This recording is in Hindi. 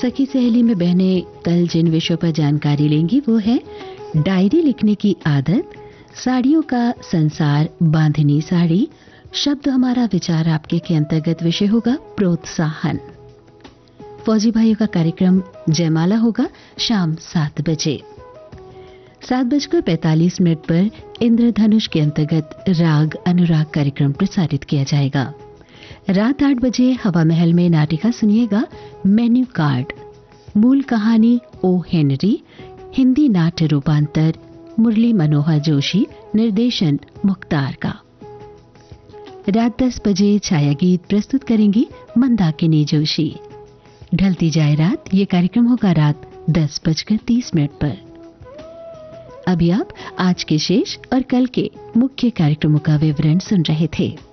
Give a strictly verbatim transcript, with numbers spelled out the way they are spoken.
सखी सहेली में बहनें कल जिन विषयों पर जानकारी लेंगी वो है डायरी लिखने की आदत, साड़ियों का संसार, बांधनी साड़ी, शब्द हमारा विचार आपके के अंतर्गत विषय होगा प्रोत्साहन। फौजी भाइयों का कार्यक्रम जयमाला होगा शाम सात बजे। सात बजकर पैंतालीस मिनट पर इंद्रधनुष के अंतर्गत राग अनुराग कार्यक्रम प्रसारित किया जाएगा। रात आठ बजे हवा महल में नाटिका सुनिएगा मेन्यू कार्ड, मूल कहानी ओ हेनरी, हिंदी नाट्य रूपांतर मुरली मनोहर जोशी, निर्देशन मुख्तार का। रात दस बजे छाया गीत प्रस्तुत करेंगी मंदाकिनी जोशी। ढलती जाए रात, ये कार्यक्रम होगा रात दस बजकर तीस मिनट पर। अभी आप आज के शेष और कल के मुख्य कार्यक्रमों का विवरण सुन रहे थे।